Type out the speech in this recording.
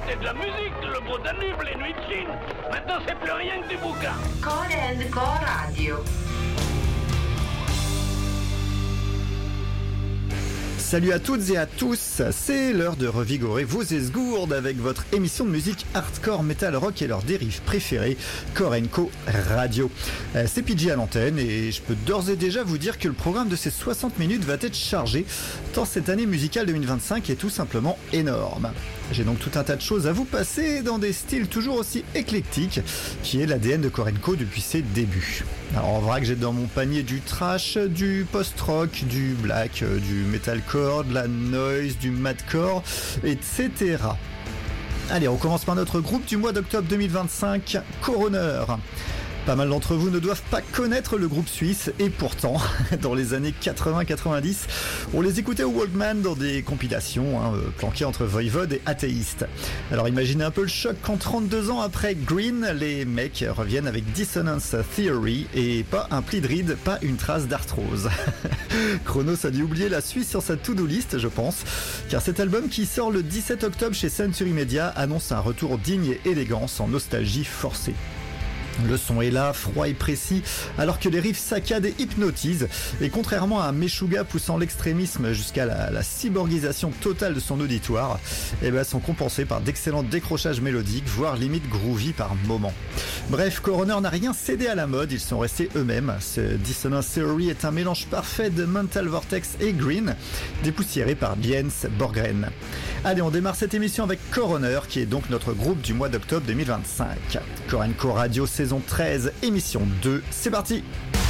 c'était de la musique, le beau Danube, les nuits de Chine. Maintenant, c'est plus rien que du bouquin. Core & Co Radio. Salut à toutes et à tous, c'est l'heure de revigorer vos esgourdes avec votre émission de musique hardcore, metal, rock et leurs dérives préférées, Core & Co Radio. C'est PJ à l'antenne et je peux d'ores et déjà vous dire que le programme de ces 60 minutes va être chargé, tant cette année musicale 2025 est tout simplement énorme. J'ai donc tout un tas de choses à vous passer dans des styles toujours aussi éclectiques, qui est l'ADN de Core & Co depuis ses débuts. Alors en vrai que j'ai dans mon panier du trash, du post-rock, du black, du metalcore, de la noise, du madcore, etc. Allez, on commence par notre groupe du mois d'octobre 2025, Coroner. Pas mal d'entre vous ne doivent pas connaître le groupe suisse et pourtant, dans les années 80-90, on les écoutait au Walkman dans des compilations planquées entre Voivode et Athéiste. Alors imaginez un peu le choc quand 32 ans après Green, les mecs reviennent avec Dissonance Theory et pas un pli de ride, pas une trace d'arthrose. Chronos a dû oublier la Suisse sur sa to-do list, je pense, car cet album qui sort le 17 octobre chez Century Media annonce un retour digne et élégant sans nostalgie forcée. Le son est là, froid et précis, alors que les riffs saccadent et hypnotisent. Et contrairement à un Meshuggah poussant l'extrémisme jusqu'à la cyborgisation totale de son auditoire, sont compensés par d'excellents décrochages mélodiques, voire limite groovy par moments. Bref, Coroner n'a rien cédé à la mode, ils sont restés eux-mêmes. Ce Dissonance Theory est un mélange parfait de Mental Vortex et Green, dépoussiéré par Jens Borgren. Allez, on démarre cette émission avec Coroner, qui est donc notre groupe du mois d'octobre 2025. Core & Co Radio saison 13, émission 2, c'est parti!